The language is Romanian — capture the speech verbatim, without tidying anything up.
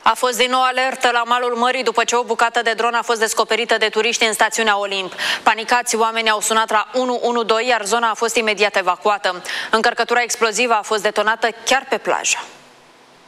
A fost din nou alertă la malul mării după ce o bucată de dron a fost descoperită de turiști în stațiunea Olimp. Panicați, oamenii au sunat la unu unu doi, iar zona a fost imediat evacuată. Încărcătura explozivă a fost detonată chiar pe plajă.